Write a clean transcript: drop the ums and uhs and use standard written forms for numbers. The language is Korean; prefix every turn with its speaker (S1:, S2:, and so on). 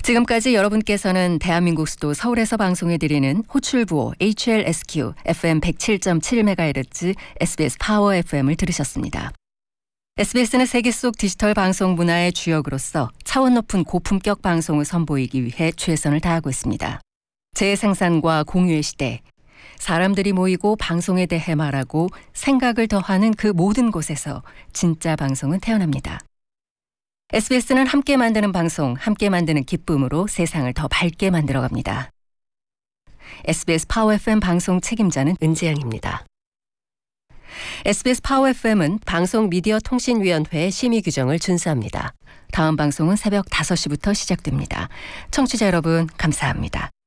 S1: 지금까지 여러분께서는 대한민국 수도 서울에서 방송해드리는 호출부호 HLSQ FM 107.7MHz SBS 파워 FM을 들으셨습니다. SBS는 세계 속 디지털 방송 문화의 주역으로서 차원 높은 고품격 방송을 선보이기 위해 최선을 다하고 있습니다. 재생산과 공유의 시대, 사람들이 모이고 방송에 대해 말하고 생각을 더하는 그 모든 곳에서 진짜 방송은 태어납니다. SBS는 함께 만드는 방송, 함께 만드는 기쁨으로 세상을 더 밝게 만들어갑니다. SBS 파워 FM 방송 책임자는 은지양입니다. SBS 파워 FM은 방송미디어통신위원회의 심의 규정을 준수합니다. 다음 방송은 새벽 5시부터 시작됩니다. 청취자 여러분, 감사합니다.